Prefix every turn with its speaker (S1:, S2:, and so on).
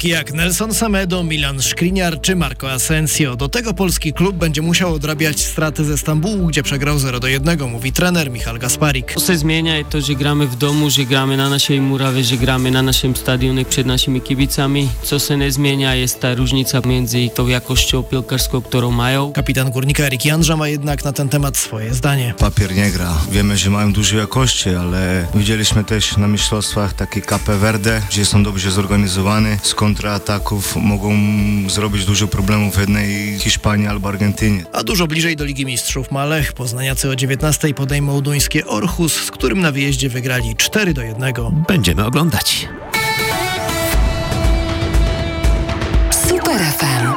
S1: zarobki jak Nelson Semedo, Milan Skriniar czy Marco Asensio. Do tego polski klub będzie musiał odrabiać straty ze Stambułu, gdzie przegrał 0-1, mówi trener Michal Gasparik.
S2: To się zmienia i to, że gramy w domu, że gramy na naszej murawie, że gramy na naszym stadionie przed naszymi kibicami. Co się nie zmienia, jest ta różnica między tą jakością piłkarską, którą mają.
S1: Kapitan Górnika Erik Jandrza ma jednak na ten temat swoje zdanie.
S3: Papier nie gra. Wiemy, że mają duże jakości, ale widzieliśmy też na mistrzostwach takie Cape Verde, gdzie są dobrze zorganizowani. Z kontrataków mogą zrobić dużo problemów w jednej Hiszpanii albo Argentynie.
S1: A dużo bliżej do Ligi Mistrzów ma Lech. Poznaniacy o 19:00 podejmą duńskie Orhus, z którym na wyjeździe wygrali 4-1.
S4: Będziemy oglądać.
S5: Super FM.